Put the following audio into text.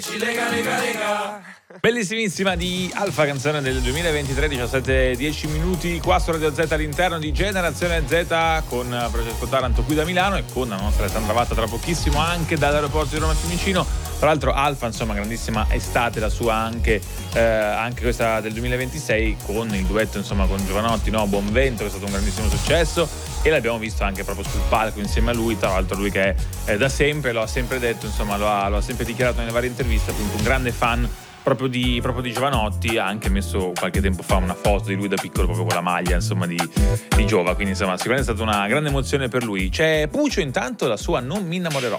Bellissimissima di Alfa, canzone del 2023, 17:10 minuti qua su Radio Z all'interno di Generazione Z con Francesco Taranto qui da Milano e con la nostra Alessandra Vatta tra pochissimo anche dall'aeroporto di Roma Fiumicino. Tra l'altro Alfa, insomma, grandissima estate la sua anche questa del 2026 con il duetto insomma con Giovanotti, no? Buon Vento, che è stato un grandissimo successo e l'abbiamo visto anche proprio sul palco insieme a lui. Tra l'altro lui che è da sempre, lo ha sempre detto, insomma lo ha sempre dichiarato nelle varie interviste, appunto un grande fan proprio di Giovanotti. Ha anche messo qualche tempo fa una foto di lui da piccolo proprio con la maglia insomma di Giova, quindi insomma sicuramente è stata una grande emozione per lui. C'è Puccio intanto, la sua Non mi innamorerò.